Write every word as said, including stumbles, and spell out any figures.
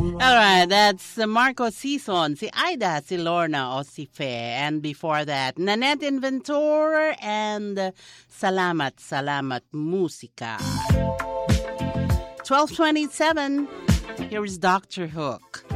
Alright, that's uh, Marco Sison, si Aida, si Lorna, o si Fe. And before that, Nanette Inventor and uh, Salamat, Salamat Musika. twelve twenty-seven, here is Doctor Hook.